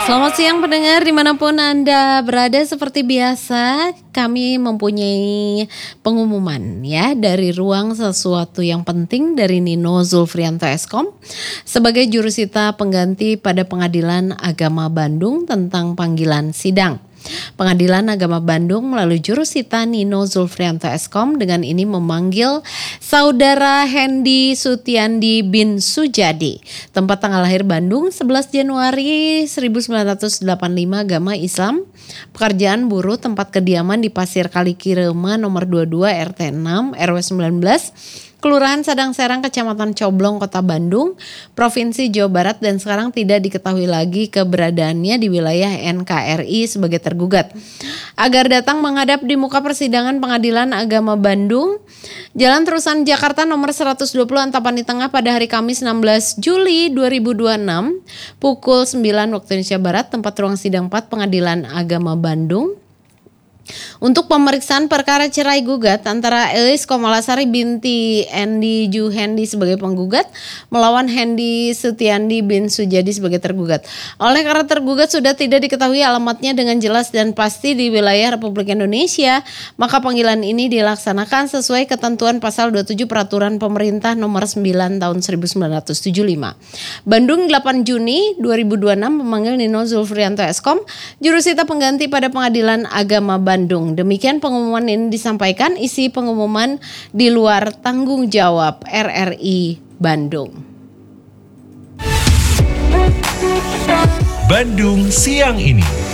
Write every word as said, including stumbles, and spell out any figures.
Selamat siang pendengar dimanapun Anda berada. Seperti biasa kami mempunyai pengumuman ya dari ruang sesuatu yang penting dari Nino Zulfrianto Eskom sebagai jurusita pengganti pada Pengadilan Agama Bandung tentang panggilan sidang. Pengadilan Agama Bandung melalui jurusita Nino Zulfrianto Eskom dengan ini memanggil Saudara Hendy Sutiandi bin Sujadi, tempat tanggal lahir Bandung sebelas Januari seribu sembilan ratus delapan puluh lima, agama Islam, pekerjaan buruh, tempat kediaman di Pasir Kalikirema nomor dua puluh dua R T enam R W sembilan belas, Kelurahan Sadang Serang, Kecamatan Coblong, Kota Bandung, Provinsi Jawa Barat, dan sekarang tidak diketahui lagi keberadaannya di wilayah N K R I sebagai tergugat. Agar datang menghadap di muka persidangan Pengadilan Agama Bandung, Jalan Terusan Jakarta nomor seratus dua puluh Antapani Tengah pada hari Kamis enam belas Juli dua ribu dua puluh enam pukul sembilan waktu Indonesia Barat, tempat ruang sidang empat Pengadilan Agama Bandung. Untuk pemeriksaan perkara cerai gugat antara Elis Komalasari binti Endi Juhendi sebagai penggugat melawan Hendy Sutiandi bin Sujadi sebagai tergugat. Oleh karena tergugat sudah tidak diketahui alamatnya dengan jelas dan pasti di wilayah Republik Indonesia, maka panggilan ini dilaksanakan sesuai ketentuan pasal dua puluh tujuh Peraturan Pemerintah nomor sembilan tahun seribu sembilan ratus tujuh puluh lima. Bandung delapan Juni dua ribu dua puluh enam memanggil Nino Zulfrianto Eskom, jurusita pengganti pada Pengadilan Agama Bandung. Bandung. Demikian pengumuman ini disampaikan, isi pengumuman di luar tanggung jawab R R I Bandung. Bandung siang ini.